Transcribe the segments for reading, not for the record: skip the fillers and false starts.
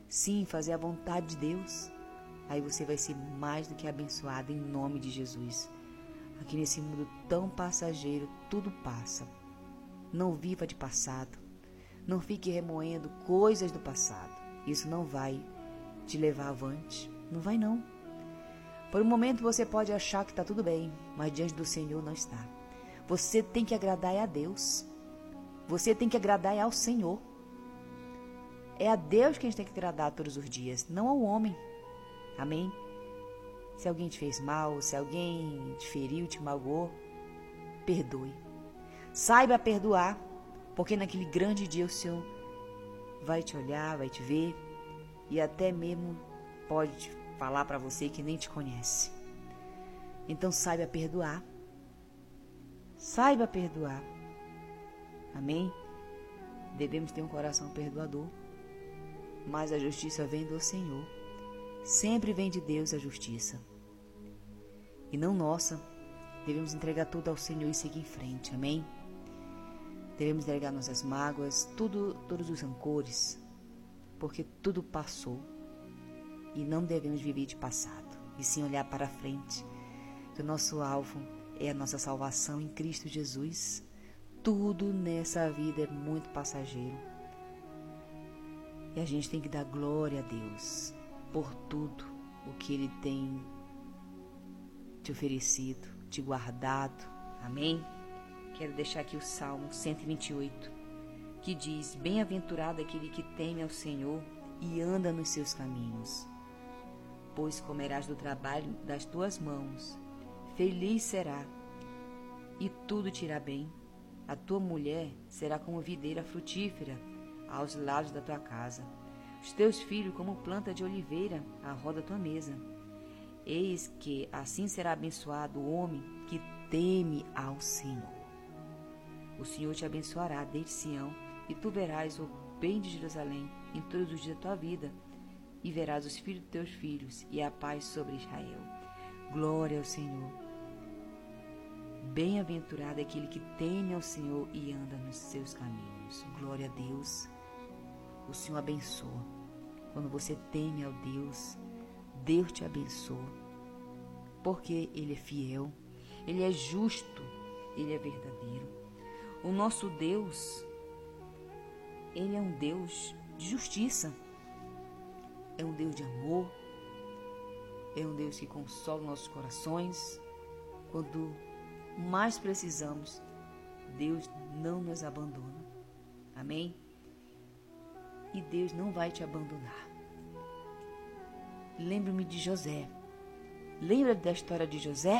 Sim, fazer a vontade de Deus. Aí você vai ser mais do que abençoado em nome de Jesus. Aqui nesse mundo tão passageiro, tudo passa. Não viva de passado. Não fique remoendo coisas do passado. Isso não vai te levar avante. Não vai não. Por um momento você pode achar que está tudo bem, mas diante do Senhor não está. Você tem que agradar a Deus. Você tem que agradar ao Senhor. É a Deus que a gente tem que agradar todos os dias, não ao homem. Amém? Se alguém te fez mal, se alguém te feriu, te magoou, perdoe. Saiba perdoar, porque naquele grande dia o Senhor vai te olhar, vai te ver e até mesmo pode falar para você que nem te conhece. Então saiba perdoar. Saiba perdoar. Amém? Devemos ter um coração perdoador, mas a justiça vem do Senhor. Sempre vem de Deus a justiça e não nossa. Devemos entregar tudo ao Senhor e seguir em frente. Amém? Devemos entregar nossas mágoas, todos os rancores, porque tudo passou e não devemos viver de passado, e sim olhar para frente, que o nosso alvo é a nossa salvação em Cristo Jesus. Tudo nessa vida é muito passageiro e a gente tem que dar glória a Deus por tudo o que Ele tem te oferecido, te guardado. Amém? Quero deixar aqui o Salmo 128, que diz: bem-aventurado aquele que teme ao Senhor e anda nos seus caminhos, pois comerás do trabalho das tuas mãos, feliz será, e tudo te irá bem. A tua mulher será como videira frutífera aos lados da tua casa, os teus filhos como planta de oliveira à roda da tua mesa. Eis que assim será abençoado o homem que teme ao Senhor. O Senhor te abençoará desde Sião, e tu verás o bem de Jerusalém em todos os dias da tua vida, e verás os filhos dos teus filhos, e a paz sobre Israel. Glória ao Senhor. Bem-aventurado é aquele que teme ao Senhor e anda nos seus caminhos. Glória a Deus. O Senhor abençoa. Quando você teme ao Deus, Deus te abençoa, porque Ele é fiel, Ele é justo, Ele é verdadeiro. O nosso Deus, Ele é um Deus de justiça, é um Deus de amor, é um Deus que consola nossos corações. Quando mais precisamos, Deus não nos abandona. Amém? E Deus não vai te abandonar. Lembro-me de José. Lembra da história de José?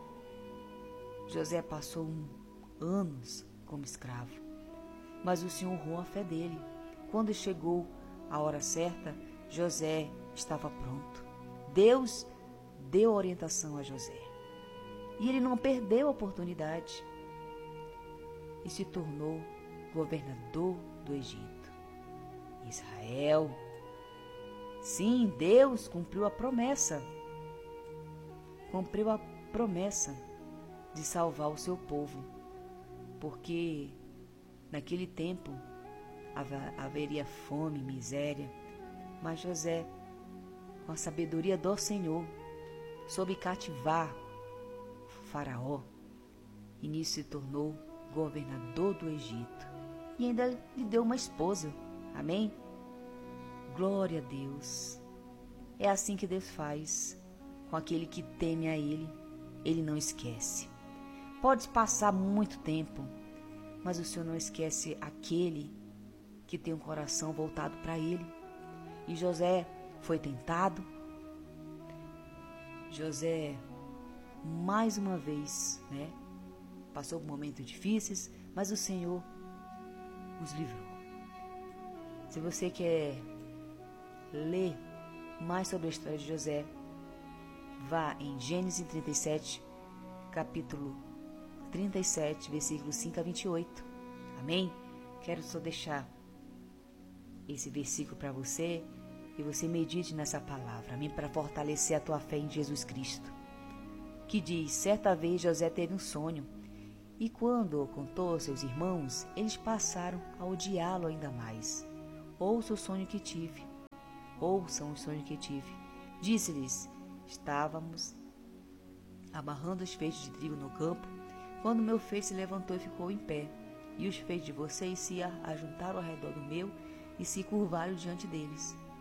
José passou anos como escravo, mas o Senhor honrou a fé dele. Quando chegou a hora certa, José estava pronto. Deus deu orientação a José e ele não perdeu a oportunidade e se tornou governador do Egito. Israel. Sim, Deus cumpriu a promessa. Cumpriu a promessa de salvar o seu povo, porque naquele tempo haveria fome, miséria, mas José, com a sabedoria do Senhor, soube cativar Faraó e nisso se tornou governador do Egito e ainda lhe deu uma esposa. Amém? Glória a Deus. É assim que Deus faz com aquele que teme a Ele. Ele não esquece. Pode passar muito tempo, mas o Senhor não esquece aquele que tem um coração voltado para Ele. E José foi tentado. José, mais uma vez, passou por momentos difíceis, mas o Senhor os livrou. Se você quer ler mais sobre a história de José, vá em Gênesis 37, capítulo 37, versículos 5 a 28. Amém? Quero só deixar esse versículo para você e você medite nessa palavra, amém? Para fortalecer a tua fé em Jesus Cristo. Que diz: certa vez José teve um sonho e quando o contou aos seus irmãos, eles passaram a odiá-lo ainda mais. Ouça o sonho que tive. ouçam os sonhos que tive. Disse-lhes: estávamos amarrando os feixes de trigo no campo, quando meu feixe se levantou e ficou em pé, e os feixes de vocês se ajuntaram ao redor do meu e se curvaram diante dele.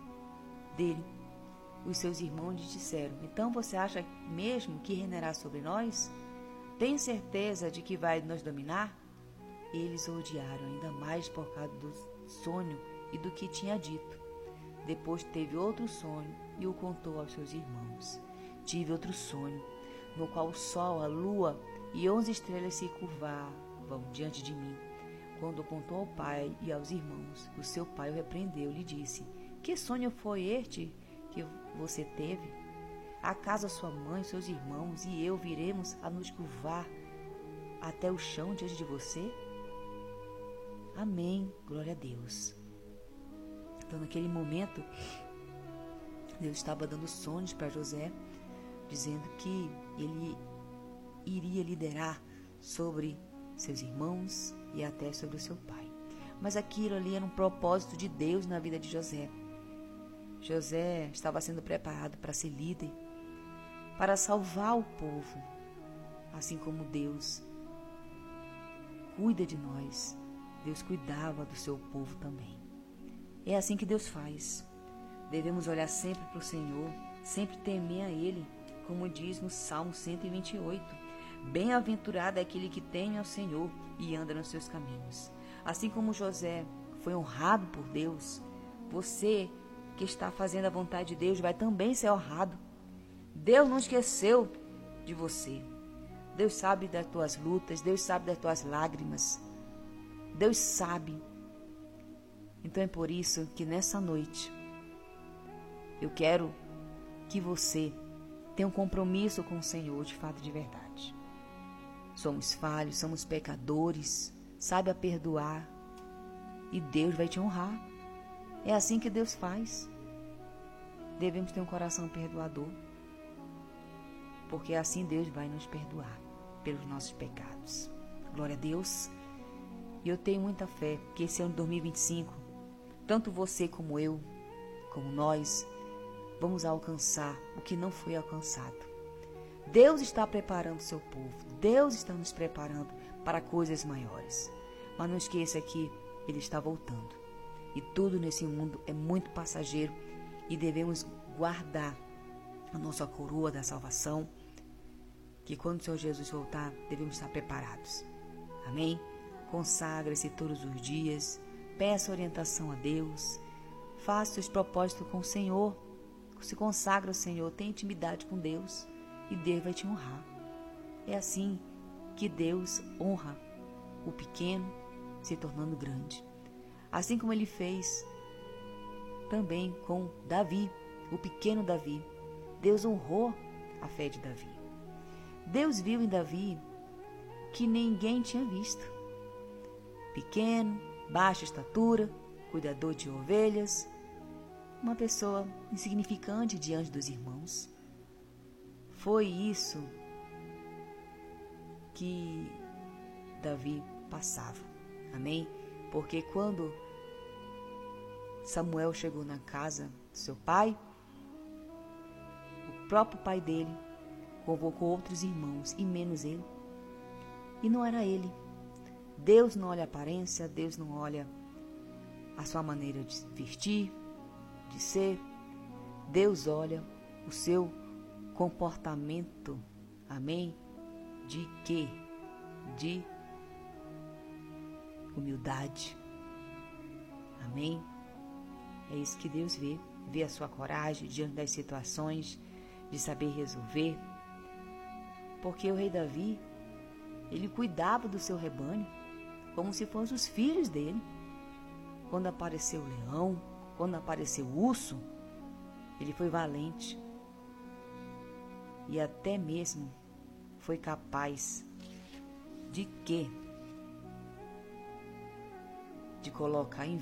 Os seus irmãos lhe disseram: então você acha mesmo que reinará sobre nós? Tem certeza de que vai nos dominar? Eles o odiaram ainda mais por causa do sonho e do que tinha dito. Depois teve outro sonho e o contou aos seus irmãos. Tive outro sonho, no qual o sol, a lua e 11 estrelas se curvavam diante de mim. Quando contou ao pai e aos irmãos, o seu pai o repreendeu e lhe disse: que sonho foi este que você teve? Acaso a sua mãe, seus irmãos e eu viremos a nos curvar até o chão diante de você? Amém, glória a Deus. Então, naquele momento, Deus estava dando sonhos para José, dizendo que ele iria liderar sobre seus irmãos e até sobre o seu pai. Mas aquilo ali era um propósito de Deus na vida de José. José estava sendo preparado para ser líder, para salvar o povo, assim como Deus cuida de nós. Deus cuidava do seu povo também. É assim que Deus faz. Devemos olhar sempre para o Senhor, sempre temer a Ele, como diz no Salmo 128. Bem-aventurado é aquele que teme ao Senhor e anda nos seus caminhos. Assim como José foi honrado por Deus, você que está fazendo a vontade de Deus vai também ser honrado. Deus não esqueceu de você. Deus sabe das tuas lutas, Deus sabe das tuas lágrimas. Deus sabe. Então é por isso que nessa noite eu quero que você tenha um compromisso com o Senhor de fato e de verdade. Somos falhos, somos pecadores, saiba perdoar e Deus vai te honrar. É assim que Deus faz. Devemos ter um coração perdoador, porque assim Deus vai nos perdoar pelos nossos pecados. Glória a Deus. E eu tenho muita fé que esse ano de 2025, tanto você como eu, como nós, vamos alcançar o que não foi alcançado. Deus está preparando o seu povo. Deus está nos preparando para coisas maiores. Mas não esqueça que Ele está voltando. E tudo nesse mundo é muito passageiro e devemos guardar a nossa coroa da salvação, que quando o Senhor Jesus voltar, devemos estar preparados. Amém? Consagre-se todos os dias, peça orientação a Deus, faça seus propósitos com o Senhor, se consagra ao Senhor, tenha intimidade com Deus e Deus vai te honrar. É assim que Deus honra o pequeno se tornando grande. Assim como Ele fez também com Davi, o pequeno Davi. Deus honrou a fé de Davi. Deus viu em Davi que ninguém tinha visto. Pequeno, baixa estatura, cuidador de ovelhas, uma pessoa insignificante diante dos irmãos. Foi isso que Davi passava. Amém? Porque quando Samuel chegou na casa do seu pai, o próprio pai dele convocou outros irmãos e menos ele. E não era ele. Deus não olha a aparência, Deus não olha a sua maneira de vestir, de ser. Deus olha o seu comportamento. Amém? De quê? De humildade. Amém? É isso que Deus vê. Vê a sua coragem diante das situações, de saber resolver. Porque o rei Davi, ele cuidava do seu rebanho como se fossem os filhos dele. Quando apareceu o leão, quando apareceu o urso, ele foi valente. E até mesmo foi capaz de quê? De colocar em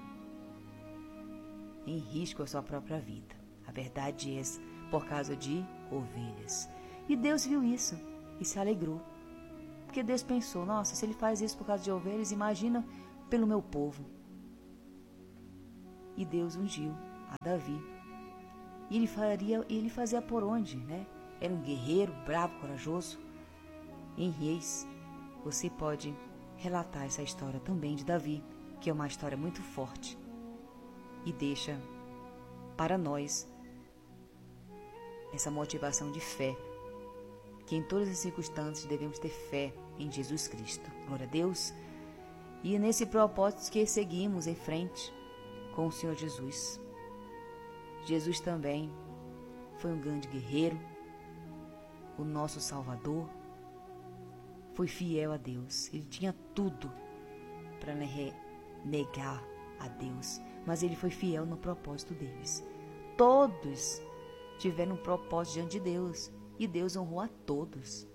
risco a sua própria vida. A verdade é essa, por causa de ovelhas. E Deus viu isso e se alegrou. Porque Deus pensou, nossa, se Ele faz isso por causa de ovelhas, imagina pelo meu povo. E Deus ungiu a Davi. E ele fazia por onde, né? Era um guerreiro, bravo, corajoso. Em Reis, você pode relatar essa história também de Davi, que é uma história muito forte e deixa para nós essa motivação de fé, que em todas as circunstâncias devemos ter fé em Jesus Cristo. Glória a Deus. E é nesse propósito que seguimos em frente com o Senhor Jesus. Jesus também foi um grande guerreiro, o nosso Salvador, foi fiel a Deus. Ele tinha tudo para negar a Deus, mas ele foi fiel no propósito deles. Todos tiveram um propósito diante de Deus e Deus honrou a todos.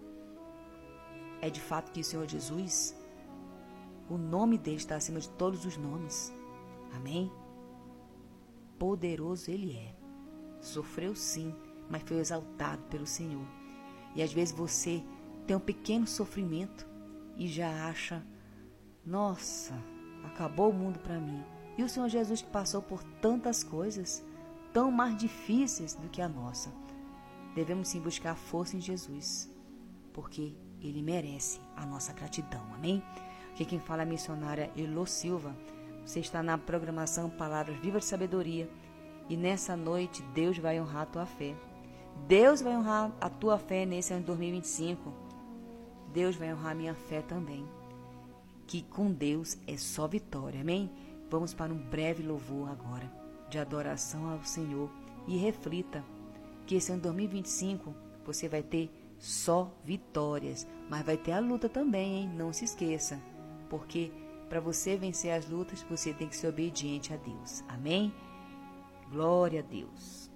É de fato que o Senhor Jesus, o nome dele está acima de todos os nomes. Amém? Poderoso ele é. Sofreu sim, mas foi exaltado pelo Senhor. E às vezes você tem um pequeno sofrimento e já acha, nossa, acabou o mundo para mim. E o Senhor Jesus passou por tantas coisas, tão mais difíceis do que a nossa. Devemos sim buscar força em Jesus, porque ele merece a nossa gratidão. Amém? Aqui quem fala é a missionária Elô Silva. Você está na programação Palavras Vivas de Sabedoria. E nessa noite Deus vai honrar a tua fé. Deus vai honrar a tua fé nesse ano de 2025. Deus vai honrar a minha fé também. Que com Deus é só vitória. Amém? Vamos para um breve louvor agora de adoração ao Senhor. E reflita que esse ano de 2025 você vai ter só vitórias. Mas vai ter a luta também, hein? Não se esqueça. Porque para você vencer as lutas, você tem que ser obediente a Deus. Amém? Glória a Deus.